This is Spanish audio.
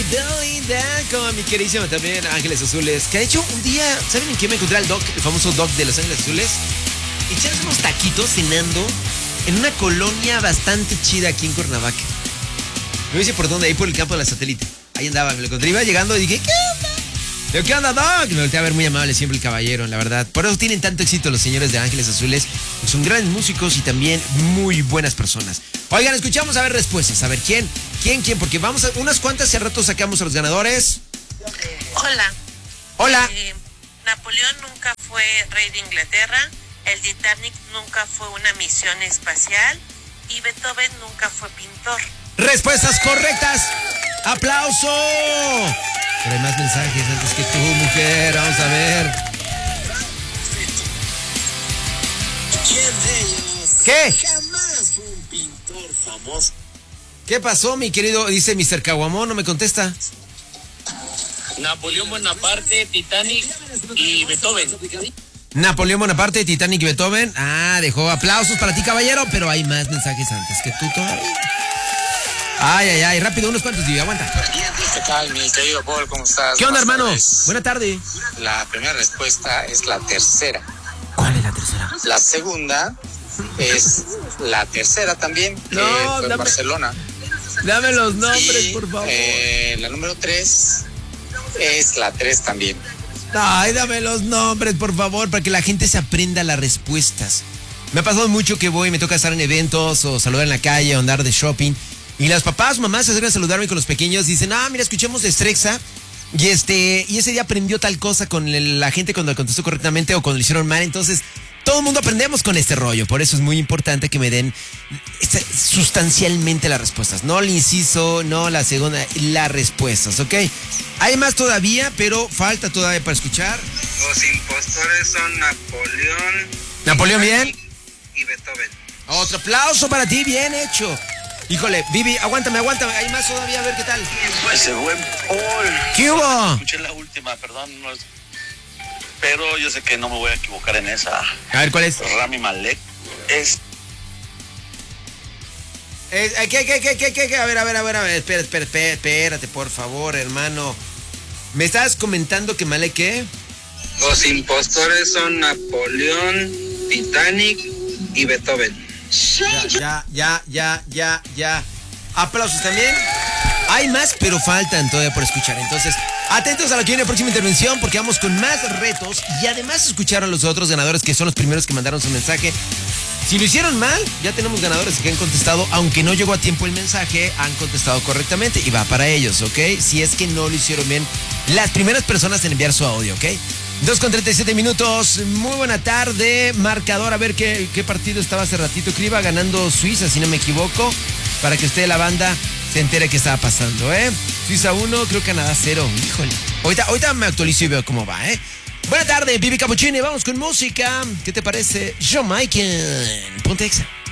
linda, con mi queridísima también Ángeles Azules. Que ha hecho un día, ¿saben en qué me encontré al Doc? El famoso Doc de Los Ángeles Azules. Echándose unos taquitos cenando en una colonia bastante chida aquí en Cuernavaca. No sé por dónde, ahí por el campo de la Satélite. Ahí andaba, me lo encontré, iba llegando y dije, ¿qué onda? Digo, ¿qué onda, Doc? Me volteé a ver muy amable siempre el caballero, la verdad. Por eso tienen tanto éxito los señores de Ángeles Azules. Son grandes músicos y también muy buenas personas. Oigan, escuchamos a ver respuestas. A ver, ¿quién? Porque vamos a unas cuantas y al rato sacamos a los ganadores. Hola. Hola. Napoleón nunca fue rey de Inglaterra. El Titanic nunca fue una misión espacial. Y Beethoven nunca fue pintor. Respuestas correctas. ¡Aplauso! Pero hay más mensajes antes que tú, mujer. Vamos a ver. ¿Quién de ellos? ¿Qué? Jamás fue un pintor famoso. ¿Qué pasó, mi querido? Dice Mr. Caguamón, no me contesta. Napoleón Bonaparte, Titanic y Beethoven. Napoleón Bonaparte, Titanic y Beethoven. Ah, dejó aplausos para ti, caballero, pero hay más mensajes antes que tú todavía. Ay, rápido, unos cuantos, Diego, aguanta. ¿Qué tal, mi querido Paul? ¿Cómo estás? ¿Qué onda, Buenas hermano? tardes. Buena tarde. La primera respuesta es la tercera. ¿Cuál es la tercera? La segunda es la tercera también, que No, fue en Barcelona. Dame los nombres, Y, por favor. la número 3 es la 3 también. Ay, dame los nombres, por favor, para que la gente se aprenda las respuestas. Me ha pasado mucho que voy, me toca estar en eventos o saludar en la calle o andar de shopping. Y las papás, mamás se acercan a saludarme con los pequeños. Dicen, mira, escuchemos de Strexa. Y ese día aprendió tal cosa con la gente cuando le contestó correctamente o cuando le hicieron mal. Entonces, todo el mundo aprendemos con este rollo. Por eso es muy importante que me den sustancialmente las respuestas. No el inciso, no la segunda, las respuestas, ¿ok? Hay más todavía, pero falta todavía para escuchar. Los impostores son Napoleón. Napoleón, bien. Y Beethoven. Otro aplauso para ti, bien hecho. Híjole, Vivi, aguántame. Hay más todavía, a ver qué tal. Ese buen Paul. ¿Qué hubo? Escuché la última, perdón, pero yo sé que no me voy a equivocar en esa. A ver, ¿cuál es? Rami Malek es... ¿Qué? A ver, espérate, por favor, hermano. ¿Me estás comentando que Malek qué? Los impostores son Napoleón, Titanic y Beethoven. Ya. Aplausos también. Hay más, pero faltan todavía por escuchar. Entonces, atentos a lo que viene la próxima intervención porque vamos con más retos y además escucharon a los otros ganadores que son los primeros que mandaron su mensaje. Si lo hicieron mal, ya tenemos ganadores que han contestado, aunque no llegó a tiempo el mensaje, han contestado correctamente y va para ellos, ¿ok? Si es que no lo hicieron bien, las primeras personas en enviar su audio, ¿ok? 2:37. Muy buena tarde. Marcador, a ver qué partido estaba hace ratito. Que iba ganando Suiza, si no me equivoco. Para que usted de la banda se entere qué estaba pasando, ¿eh? Suiza 1, creo Canadá 0. Híjole. Ahorita me actualizo y veo cómo va, ¿eh? Buena tarde, Bibi Cappuccini. Vamos con música. ¿Qué te parece? Jamaican. Ponte Exa.